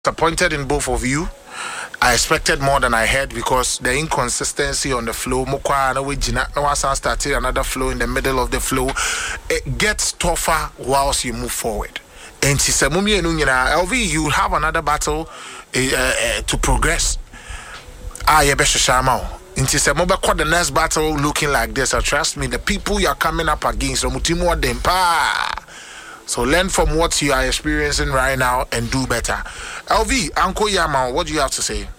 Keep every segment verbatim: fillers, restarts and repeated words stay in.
disappointed in both of you. I expected more than I had because the inconsistency on the flow, Mokwa na we jina na started another flow in the middle of the flow. It gets tougher whilst you move forward. And she said, Mummy and Unyana, L V, you have another battle uh, uh, to progress. Ah, yeah, best shama. And she said, Moba the next battle looking like this. Uh, trust me, the people you are coming up against, Mutimo Dempa. So learn from what you are experiencing right now and do better. L V, Uncle Yama, what do you have to say?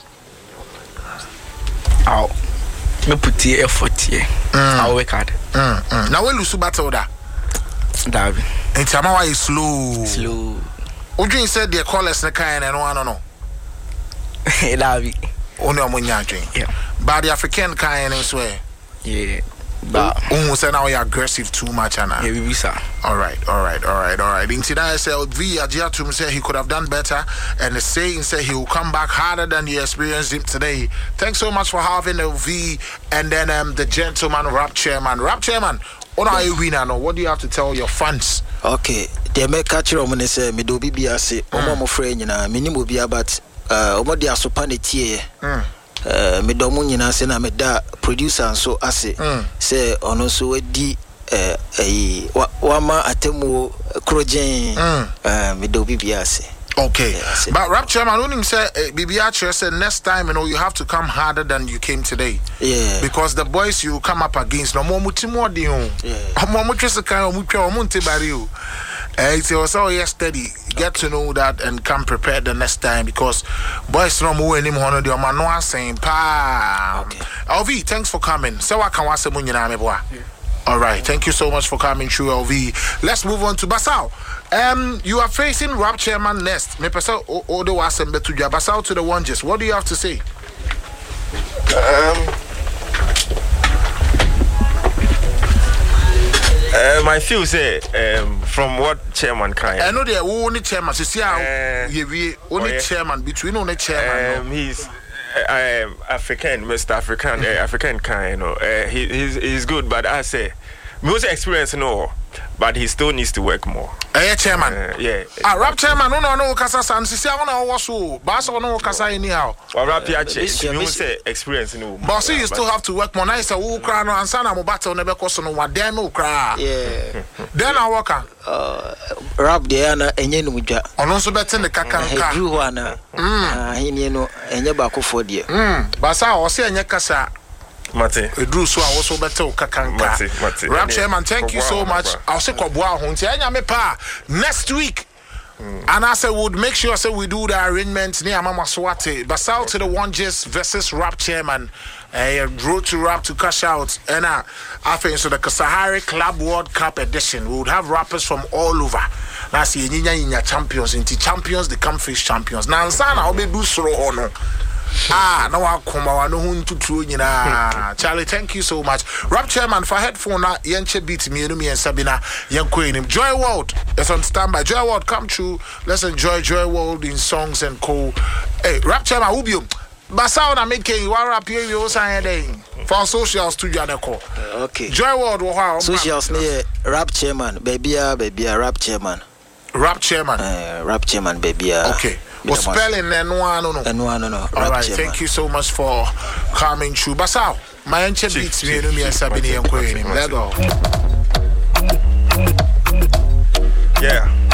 I'll me put the effort here. Mm. I'll work hard. Mm, mm. Now, when you battle that? Davi. And Tamawa is slow. Slow. Ujin said the callers na kind and one no. Davi. Only a munyajin. Yeah. But the African kind and swear. Yeah. But um, say now you're aggressive too much, Anna. Yeah, we sir. All right, all right, all right, all right. In today, I said V Ajiatum said he could have done better, and the saying said he will come back harder than you experienced him today. Thanks so much for having the V, and then um the gentleman rap chairman, rap chairman. What are you winning? What do you have to tell your fans? Okay, they make catch you on say me do be biase. Omo mo friend nyina me ni mo bia but uh omo dia so panetie. Uh, me domu nyina se na me da producer so ase mm. se ono so wedi eh uh, uh, wama atemu krojen mm. uh, me do bibia ase. Okay, yeah, but rap chairman only say uh, bibia said next time you know you have to come harder than you came today. Yeah, because the boys you come up against no more mutimo di ho mo mo twese kan o mutwa o monte bari o. Eh, it's also yesterday. Get to know that and come prepared the next time because boys no more any more no man no saying pa. Okay. L V, thanks for coming. So I can wase munyina me boa. All right, thank you so much for coming through, L V. Let's move on to Basao. Um, you are facing rap chairman next. Me pesa odo wasembe to you. Basao to the one just. What do you have to say? Um. Um, I feel say um, from what chairman can I know the only chairman. See how you only uh, chairman between only chairman. Um, no? He's uh, um, African, Mister African, uh, African kind. You know, uh, he, he's he's good, but I say most experience, no. But he still needs to work more. Eh, chairman. Uh, yeah. Ah, rap chairman. No, no, no. Kasa san. Sisi awo na awo so. Baso no kasa anyhow. Well, rap ya chairman. You say experience no. But see, you still have to work more. Nice. Who cry no answer na mo battle nebe koso no. Wa then no cry. Yeah. Then I work. Uh, rap there na enye no mudwa. Ono so bete ne kakanka. He drew one. Ah, he ni no enye ba ko for there. Hmm. Basa o se enye kasa. Mate. Drew so I also better kakanka. Mate, mate. Rap chairman, thank you so much. I'll say Kobwa Hunti. Enya me pa next week. Mm. And I said would make sure say we do the arrangements near Mama Swati. Basal to the one just versus rap chairman. Uh, road to rap to cash out. And uh, I think so the Kasahari Club World Cup edition. We would have rappers from all over. Now see Yinya champions into champions, the come face champions. Now Sana I'll be do so ono. Ah, no, I'll come on. No, to true, you know. Charlie, thank you so much. Rap chairman for headphone. Na Yenche beat me, me and Sabina. Young Queen, Joy World. Let's on standby. Joy World, come true. Let's enjoy Joy World in songs and co. Hey, rap chairman, who be you? Basao na making you are up here. You also for social studio and co. Okay. Joy World, wow. Socials near rap chairman, baby, baby, rap chairman. Rap chairman. Uh, rap chairman, baby. Okay. Was spelling and one no no. And one no no. All right, chairman. Thank you so much for coming through. Basao, my enche beats me no me and Sabini and Queen. Let go. Yeah.